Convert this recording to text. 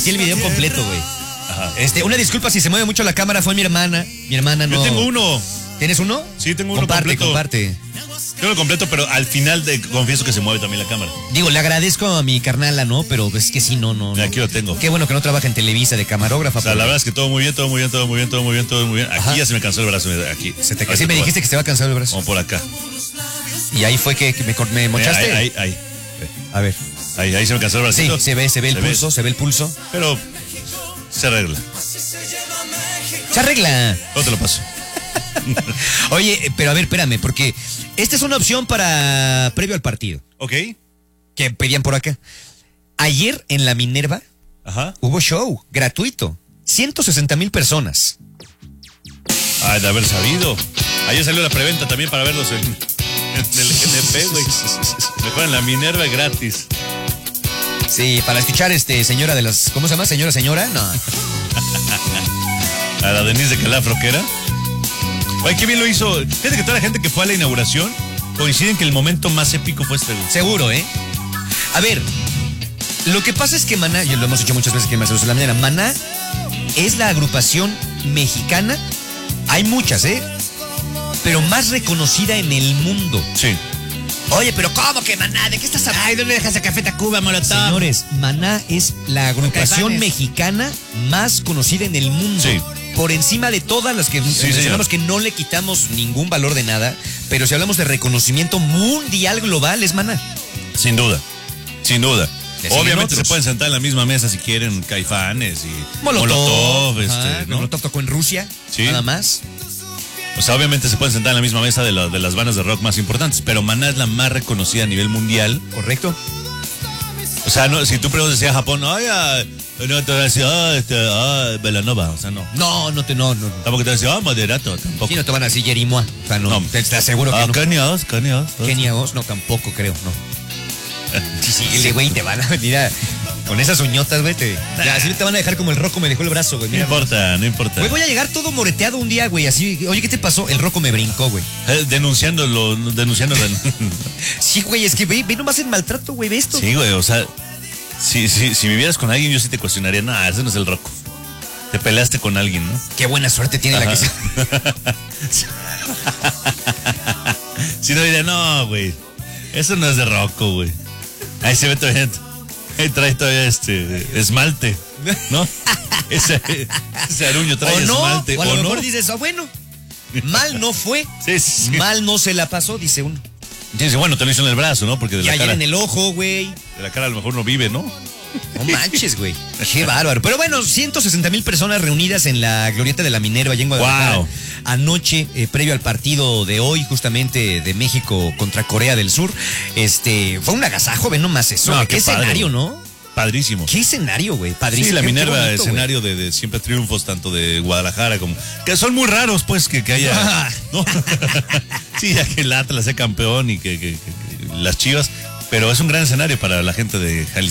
Sí, el video completo, güey. Ajá. Una disculpa si se mueve mucho la cámara, fue mi hermana. Mi hermana no. Yo tengo uno. ¿Tienes uno? Sí, tengo uno comparte, completo. Comparte. Tengo lo completo, pero al final confieso que se mueve también la cámara. Digo, le agradezco a mi carnala, ¿no? Pero es que sí, no. Mira, aquí lo tengo. Qué bueno que no trabaja en Televisa de camarógrafa. O sea, la verdad es que todo muy bien, todo muy bien, todo muy bien, todo muy bien, todo muy bien. Aquí Ajá. ya se me cansó el brazo, aquí. Sí, me dijiste que se va a cansar el brazo. Como por acá. Y ahí fue que me mochaste. Ahí. A ver. Ahí se me cansó el bracito. Sí, se ve el pulso, se ve el pulso. Pero se arregla. Se arregla. No te lo paso. Oye, pero a ver, espérame, porque esta es una opción para previo al partido. Ok. Que pedían por acá. Ayer en la Minerva hubo show gratuito. 160,000 personas. Ay, de haber sabido. Ayer salió la preventa también para verlos en el GNP, güey. Mejor en la Minerva gratis. Sí, para escuchar señora de las... ¿Cómo se llama? Señora. No. A la Denise de Calafro, ¿qué era? Oye, qué bien lo hizo. Fíjate que toda la gente que fue a la inauguración coinciden que el momento más épico fue este. Seguro, ¿eh? A ver, lo que pasa es que Maná, ya lo hemos dicho muchas veces que en Más de la Mañana, Maná es la agrupación mexicana, hay muchas, pero más reconocida en el mundo. Sí. Oye, pero ¿cómo que Maná? ¿De qué estás hablando? Ay, ¿dónde dejas a Café Tacuba, Molotov? Señores, Maná es la agrupación mexicana más conocida en el mundo. Sí. Por encima de todas las que mencionamos, que no le quitamos ningún valor de nada, pero si hablamos de reconocimiento mundial global, es Maná. Sin duda. Obviamente otros. se pueden sentar en la misma mesa si quieren Caifanes y Molotov, ¿no? Molotov tocó en Rusia, sí. Nada más. O sea, obviamente se pueden sentar en la misma mesa de las bandas de rock más importantes, pero Maná es la más reconocida a nivel mundial. Correcto. O sea, no, si tú preguntas a Japón, no te van a decir, Belanova, o sea, no. No. Tampoco te van a decir, Moderato, tampoco. Sí, no te van a decir Jerimoa. O sea, no. Te aseguro que no. Kenia Os. Kenia Os, no, tampoco creo, no. Sí, güey, te van a venir con esas uñotas, güey. Ya, así te van a dejar como el Rocco me dejó el brazo, güey. No importa. Güey, voy a llegar todo moreteado un día, güey, así. Oye, ¿qué te pasó? El Rocco me brincó, güey. Denunciándolo. Sí, güey, es que ve nomás el maltrato, güey, ve esto. Sí, güey, o sea, si vivieras con alguien, yo sí te cuestionaría, ese no es el Rocco. Te peleaste con alguien, ¿no? Qué buena suerte tiene la que se... Si no diría, no, güey, eso no es de Rocco, güey. Ahí se ve todavía, ahí trae todavía esmalte, ¿no? Ese aruño trae esmalte. O a lo mejor dices, bueno, mal no fue, sí. Mal no se la pasó, dice uno. Dice, bueno, te lo hizo en el brazo, ¿no? Porque de la ayer cara, en el ojo, güey. De la cara a lo mejor no vive, ¿no? No manches, güey. Qué bárbaro. Pero bueno, 160,000 personas reunidas en la glorieta de la Minerva allá en Guadalajara. Wow. Anoche, previo al partido de hoy, justamente de México contra Corea del Sur. Fue un agasajo, ven nomás eso. No, qué escenario, ¿no? Padrísimo. ¿Qué escenario, güey? Padrísimo. Sí, la Minerva, qué bonito, escenario de siempre triunfos, tanto de Guadalajara como... Que son muy raros, pues, que haya... ¿no? Sí, ya que el Atlas sea campeón y que las Chivas... Pero es un gran escenario para la gente de Jalisco.